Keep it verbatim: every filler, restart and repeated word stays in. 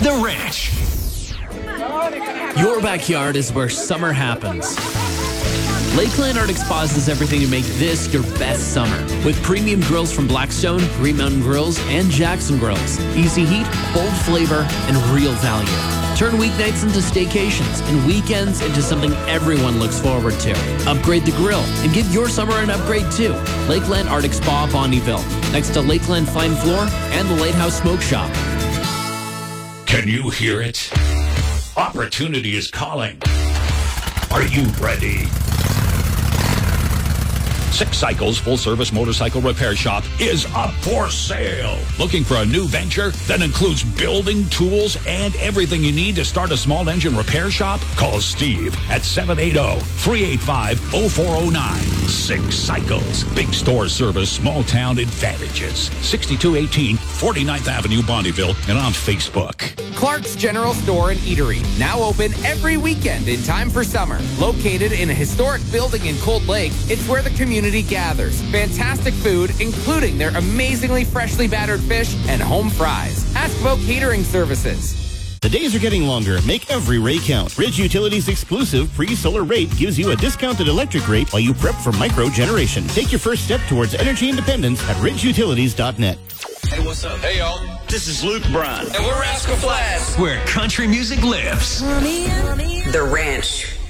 The Ranch. Your backyard is where summer happens. Lakeland Arctic Spas does everything to make this your best summer. With premium grills from Blackstone, Green Mountain Grills, and Jackson Grills. Easy heat, bold flavor, and real value. Turn weeknights into staycations and weekends into something everyone looks forward to. Upgrade the grill and give your summer an upgrade too. Lakeland Arctic Spa, Bonnyville, next to Lakeland Fine Floor and the Lighthouse Smoke Shop. Can you hear it? Opportunity is calling. Are you ready? Six Cycles full-service motorcycle repair shop is up for sale. Looking for a new venture that includes building, tools, and everything you need to start a small engine repair shop? Call Steve at seven eight zero, three eight five, zero four zero nine. Six Cycles. Big store service, small town advantages. sixty-two eighteen forty-ninth Avenue, Bonnyville, and on Facebook. Clark's General Store and Eatery, now open every weekend in time for summer. Located in a historic building in Cold Lake, it's where the community gathers. Fantastic food, including their amazingly freshly battered fish and home fries. Ask about catering services. The days are getting longer. Make every rate count. Ridge Utilities' exclusive pre-solar rate gives you a discounted electric rate while you prep for micro generation. Take your first step towards energy independence at ridge utilities dot net. Hey, what's up? Hey, y'all. This is Luke Bryan. And we're Rascal Flatts. Where country music lives. The Ranch.